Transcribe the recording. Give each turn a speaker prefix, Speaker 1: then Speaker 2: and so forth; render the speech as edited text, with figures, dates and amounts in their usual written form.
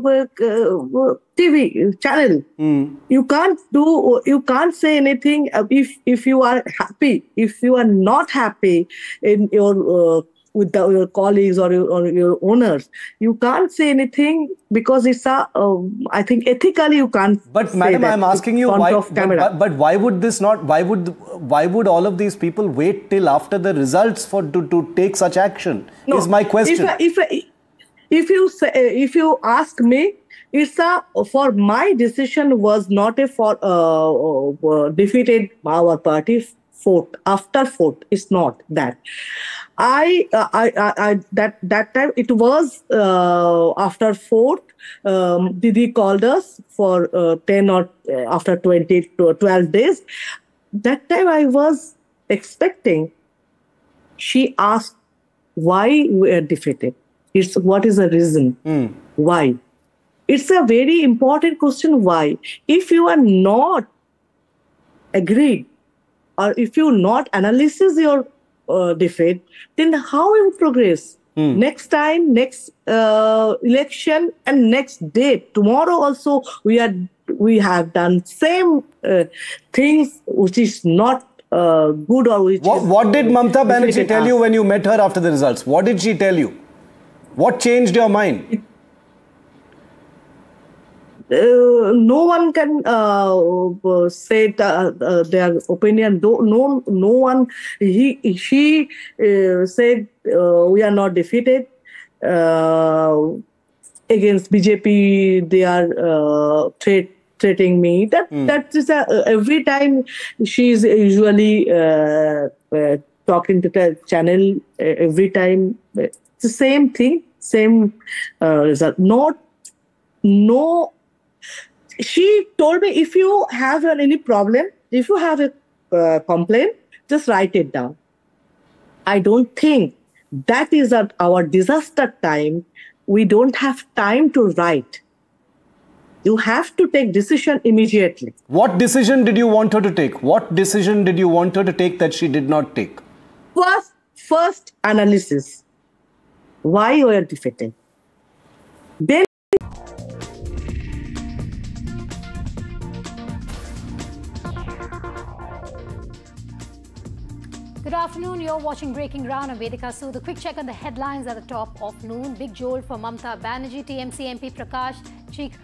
Speaker 1: TV channel. You can't say anything if you are happy. If you are not happy in your with your colleagues or your owners, you can't say anything because it's I think ethically you can't.
Speaker 2: But madam, I'm asking you why. But why would this not? Why would all of these people wait till after the results to take such action? No, is my question.
Speaker 1: If you ask me, it's for my decision was not for defeated our party after fourth. It's not that. That time it was after fourth. Didi called us for 10 or after 20 to 12 days. That time I was expecting. She asked why we are defeated. What is the reason? Why? It's a very important question. Why? If you are not agreed, or if you not analysis your defeat, then how you progress? Next time, next election, and next day, tomorrow also we have done same things which is not good or which.
Speaker 2: What did Mamata Banerjee tell you when you met her after the results? What did she tell you? What changed your mind?
Speaker 1: No one can say their opinion. No one. She said we are not defeated against BJP. They are threatening me. That is every time she is usually talking to the channel. Every time it's the same thing, same result. No. She told me, if you have any problem, if you have a complaint, just write it down. I don't think that is at our disaster time. We don't have time to write. You have to take decision immediately.
Speaker 2: What decision did you want her to take? What decision did you want her to take that she did not take?
Speaker 1: First analysis. Why you are defeated? Then
Speaker 3: good afternoon. You're watching Breaking Ground on Vedika Sood. The quick check on the headlines at the top of noon. Big jolt for Mamata Banerjee. TMC MP Prakash Chik